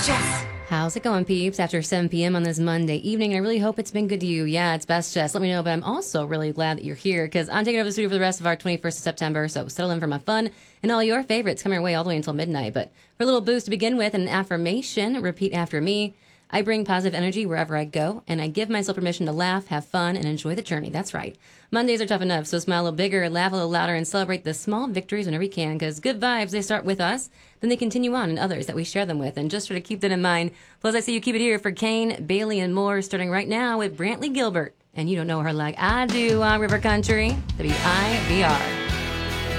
Best Jess. How's it going, peeps? After 7 p.m. on this Monday evening, and I really hope it's been good to you. Yeah, it's Best Jess. Let me know, but I'm also really glad that you're here because I'm taking over the studio for the rest of our 21st of September, so settle in for my fun and all your favorites coming your way all the way until midnight. But for a little boost to begin with, an affirmation, repeat after me. I bring positive energy wherever I go, and I give myself permission to laugh, have fun, and enjoy the journey. That's right. Mondays are tough enough, so smile a little bigger, laugh a little louder, and celebrate the small victories whenever you can, because good vibes, they start with us, then they continue on in others that we share them with, and just try to keep that in mind. Plus, I see you keep it here for Kane, Bailey, and more, starting right now with Brantley Gilbert. And you don't know her like I do on River Country, WIVR.